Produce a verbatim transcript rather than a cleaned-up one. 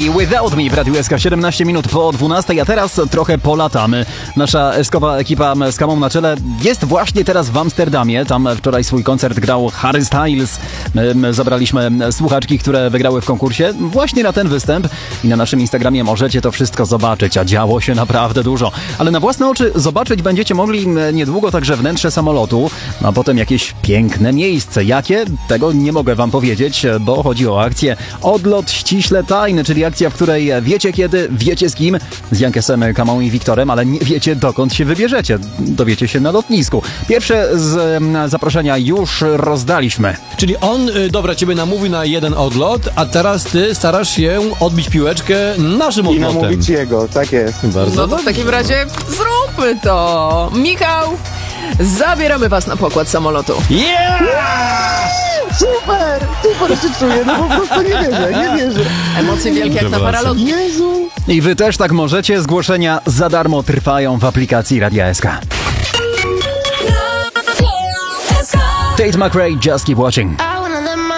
I Without Me w Radiu S K, siedemnaście minut po dwunastej, a teraz trochę polatamy. Nasza eskowa ekipa z Kamą na czele jest właśnie teraz w Amsterdamie. Tam wczoraj swój koncert grał Harry Styles. My zabraliśmy słuchaczki, które wygrały w konkursie właśnie na ten występ i na naszym Instagramie możecie to wszystko zobaczyć, a działo się naprawdę dużo. Ale na własne oczy zobaczyć będziecie mogli niedługo także wnętrze samolotu, a potem jakieś piękne miejsce. Jakie? Tego nie mogę wam powiedzieć, bo chodzi o akcję Odlot ściśle tajny, czyli akcja, w której wiecie kiedy, wiecie z kim, z Jankesem, Kamą i Wiktorem, ale nie wiecie dokąd się wybierzecie. Dowiecie się na lotnisku. Pierwsze z zaproszenia już rozdaliśmy. Czyli on, dobra, ciebie namówi na jeden odlot, a teraz ty starasz się odbić piłeczkę naszym I odlotem. namówić jego, tak jest. Bardzo No to dobrze. w takim razie zróbmy to. Michał, zabieramy was na pokład samolotu. Yeah! Super! Super się czuję, no po prostu nie wierzę, nie wierzę. Emocje wielkie jak na paralotni. Jezu! I wy też tak możecie. Zgłoszenia za darmo trwają w aplikacji Radia S K. Tate McRae, Just Keep Watching.